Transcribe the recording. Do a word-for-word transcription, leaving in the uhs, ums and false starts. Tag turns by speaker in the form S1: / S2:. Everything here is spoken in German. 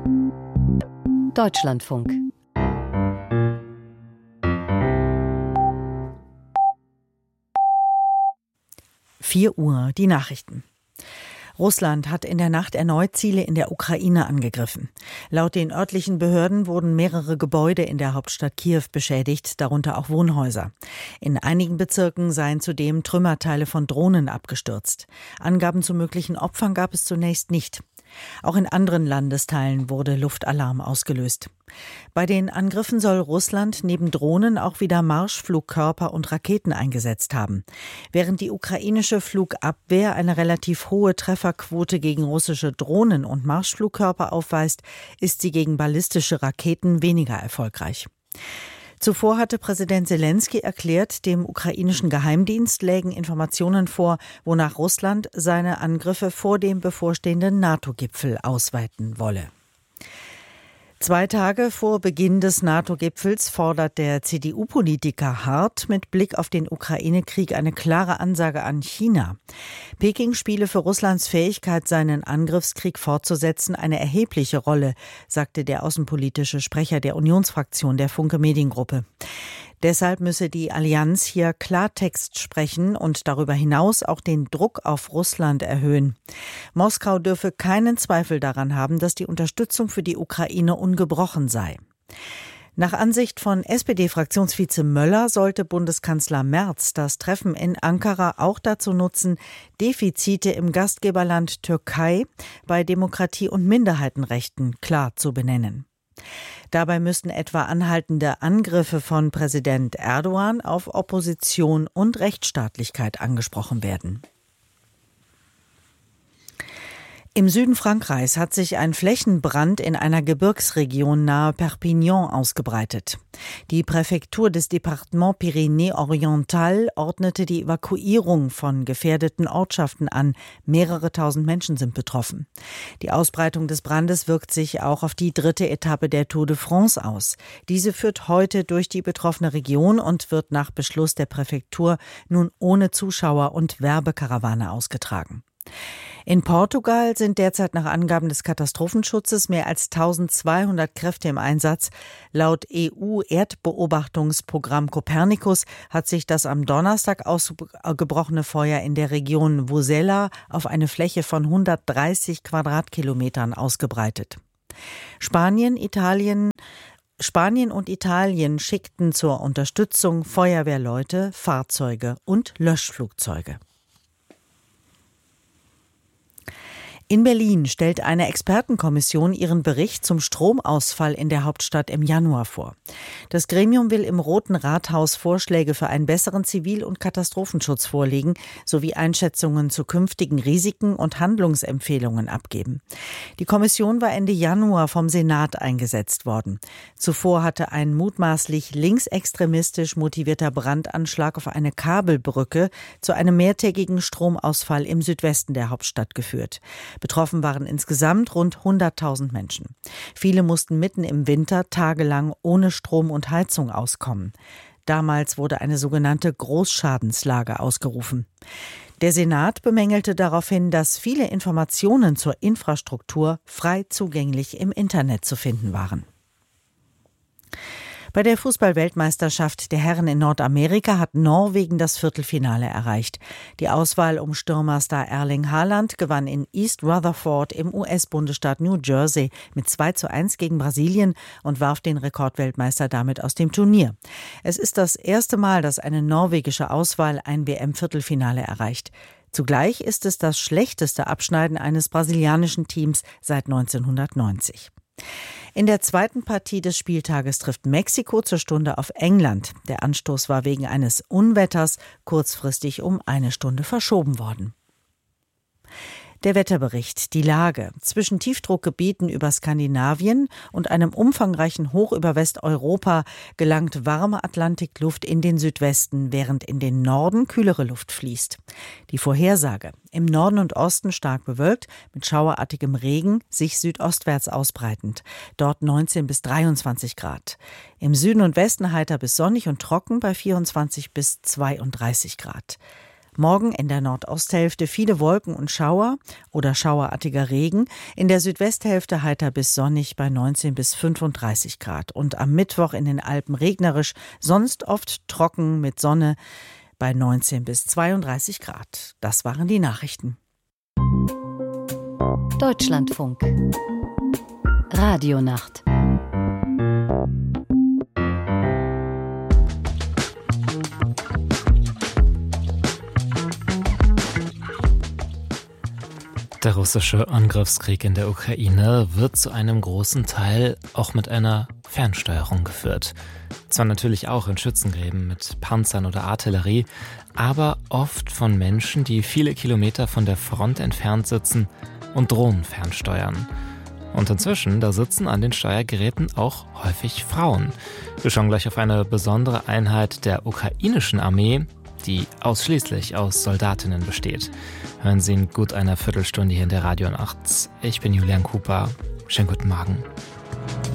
S1: Deutschlandfunk.
S2: vier Uhr, die Nachrichten. Russland hat in der Nacht erneut Ziele in der Ukraine angegriffen. Laut den örtlichen Behörden wurden mehrere Gebäude in der Hauptstadt Kiew beschädigt, darunter auch Wohnhäuser. In einigen Bezirken seien zudem Trümmerteile von Drohnen abgestürzt. Angaben zu möglichen Opfern gab es zunächst nicht. Auch in anderen Landesteilen wurde Luftalarm ausgelöst. Bei den Angriffen soll Russland neben Drohnen auch wieder Marschflugkörper und Raketen eingesetzt haben. Während die ukrainische Flugabwehr eine relativ hohe Trefferquote gegen russische Drohnen und Marschflugkörper aufweist, ist sie gegen ballistische Raketen weniger erfolgreich. Zuvor hatte Präsident Selenskyj erklärt, dem ukrainischen Geheimdienst lägen Informationen vor, wonach Russland seine Angriffe vor dem bevorstehenden NATO-Gipfel ausweiten wolle. Zwei Tage vor Beginn des NATO-Gipfels fordert der C D U-Politiker Hart mit Blick auf den Ukraine-Krieg eine klare Ansage an China. Peking spiele für Russlands Fähigkeit, seinen Angriffskrieg fortzusetzen, eine erhebliche Rolle, sagte der außenpolitische Sprecher der Unionsfraktion der Funke Mediengruppe. Deshalb müsse die Allianz hier Klartext sprechen und darüber hinaus auch den Druck auf Russland erhöhen. Moskau dürfe keinen Zweifel daran haben, dass die Unterstützung für die Ukraine ungebrochen sei. Nach Ansicht von S P D-Fraktionsvize Möller sollte Bundeskanzler Merz das Treffen in Ankara auch dazu nutzen, Defizite im Gastgeberland Türkei bei Demokratie- und Minderheitenrechten klar zu benennen. Dabei müssten etwa anhaltende Angriffe von Präsident Erdogan auf Opposition und Rechtsstaatlichkeit angesprochen werden. Im Süden Frankreichs hat sich ein Flächenbrand in einer Gebirgsregion nahe Perpignan ausgebreitet. Die Präfektur des Département Pyrénées-Oriental ordnete die Evakuierung von gefährdeten Ortschaften an. Mehrere tausend Menschen sind betroffen. Die Ausbreitung des Brandes wirkt sich auch auf die dritte Etappe der Tour de France aus. Diese führt heute durch die betroffene Region und wird nach Beschluss der Präfektur nun ohne Zuschauer und Werbekarawane ausgetragen. In Portugal sind derzeit nach Angaben des Katastrophenschutzes mehr als eintausendzweihundert Kräfte im Einsatz. Laut E U-Erdbeobachtungsprogramm Copernicus hat sich das am Donnerstag ausgebrochene Feuer in der Region Vosella auf eine Fläche von hundertdreißig Quadratkilometern ausgebreitet. Spanien, Italien Spanien und Italien schickten zur Unterstützung Feuerwehrleute, Fahrzeuge und Löschflugzeuge. In Berlin stellt eine Expertenkommission ihren Bericht zum Stromausfall in der Hauptstadt im Januar vor. Das Gremium will im Roten Rathaus Vorschläge für einen besseren Zivil- und Katastrophenschutz vorlegen, sowie Einschätzungen zu künftigen Risiken und Handlungsempfehlungen abgeben. Die Kommission war Ende Januar vom Senat eingesetzt worden. Zuvor hatte ein mutmaßlich linksextremistisch motivierter Brandanschlag auf eine Kabelbrücke zu einem mehrtägigen Stromausfall im Südwesten der Hauptstadt geführt. Betroffen waren insgesamt rund hunderttausend Menschen. Viele mussten mitten im Winter tagelang ohne Strom und Heizung auskommen. Damals wurde eine sogenannte Großschadenslage ausgerufen. Der Senat bemängelte daraufhin, dass viele Informationen zur Infrastruktur frei zugänglich im Internet zu finden waren. Bei der Fußball-Weltmeisterschaft der Herren in Nordamerika hat Norwegen das Viertelfinale erreicht. Die Auswahl um Stürmerstar Erling Haaland gewann in East Rutherford im U S-Bundesstaat New Jersey mit zwei zu eins gegen Brasilien und warf den Rekordweltmeister damit aus dem Turnier. Es ist das erste Mal, dass eine norwegische Auswahl ein W M-Viertelfinale erreicht. Zugleich ist es das schlechteste Abschneiden eines brasilianischen Teams seit neunzehnhundertneunzig. In der zweiten Partie des Spieltages trifft Mexiko zur Stunde auf England. Der Anstoß war wegen eines Unwetters kurzfristig um eine Stunde verschoben worden. Der Wetterbericht, die Lage. Zwischen Tiefdruckgebieten über Skandinavien und einem umfangreichen Hoch über Westeuropa gelangt warme Atlantikluft in den Südwesten, während in den Norden kühlere Luft fließt. Die Vorhersage. Im Norden und Osten stark bewölkt, mit schauerartigem Regen, sich südostwärts ausbreitend. Dort neunzehn bis dreiundzwanzig Grad. Im Süden und Westen heiter bis sonnig und trocken bei vierundzwanzig bis zweiunddreißig Grad. Morgen in der Nordosthälfte viele Wolken und Schauer oder schauerartiger Regen. In der Südwesthälfte heiter bis sonnig bei neunzehn bis fünfunddreißig Grad. Und am Mittwoch in den Alpen regnerisch, sonst oft trocken mit Sonne bei neunzehn bis zweiunddreißig Grad. Das waren die Nachrichten.
S1: Deutschlandfunk. Radionacht.
S3: Der russische Angriffskrieg in der Ukraine wird zu einem großen Teil auch mit einer Fernsteuerung geführt. Zwar natürlich auch in Schützengräben mit Panzern oder Artillerie, aber oft von Menschen, die viele Kilometer von der Front entfernt sitzen und Drohnen fernsteuern. Und inzwischen, da sitzen an den Steuergeräten auch häufig Frauen. Wir schauen gleich auf eine besondere Einheit der ukrainischen Armee, die ausschließlich aus Soldatinnen besteht. Hören Sie in gut einer Viertelstunde hier in der Radionacht. Ich bin Julian Cooper. Schönen guten Morgen.